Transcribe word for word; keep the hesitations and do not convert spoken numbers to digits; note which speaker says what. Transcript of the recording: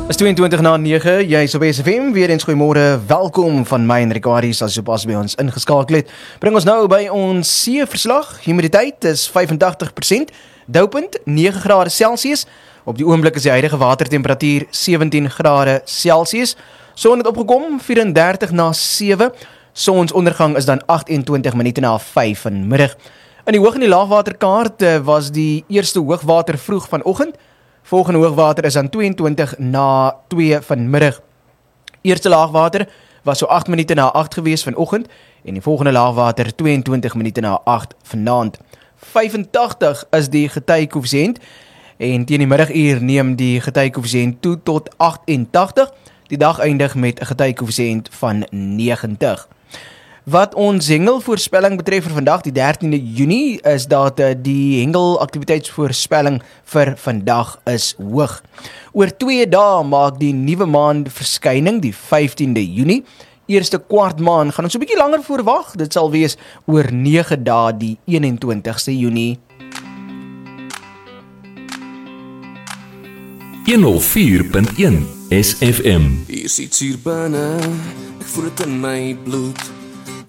Speaker 1: Is tweeëntwintig na nege, jy is op S F M, weer eens goeiemôre, welkom van my en Ricardie, as jy pas by ons ingeskakel het. Bring ons nou by ons see-verslag, humiditeit is vyfentagtig persent, doupunt nege grade Celsius, op die oomblik is die huidige watertemperatuur sewentien grade Celsius, son het opgekom, vyf en dertig na sewe, sonsondergang is dan agt en twintig minute na vyf vanmiddag. In die hoog- en die laagwaterkaart was die eerste hoogwater vroeg vanoggend. Volgende hoogwater is dan tweeëntwintig na twee vanmiddag. Eerste laagwater was so agt minute na agt gewees vanoggend en die volgende laagwater tweeëntwintig minute na agt vanaand. vyfentagtig is die getykoëffisiënt en teen die middaguur neem die getykoëffisiënt toe tot agt-en-tagtig. Die dag eindig met 'n getykoëffisiënt van negentig. Wat ons hengelvoorspelling betref vir vandag, die dertiende Junie, is dat die hengelaktiwiteitsvoorspelling vir vandag is hoog. Oor twee dae maak die nuwe maan verskyning, die vyftiende Junie. Eerste kwart maan gaan ons so 'n bietjie langer verwag. Dit sal wees oor nege dae, die eenentwintigste Junie.
Speaker 2: honderd vier punt een S F M.
Speaker 3: Hier is iets hier binne, ek voel dit in my bloed.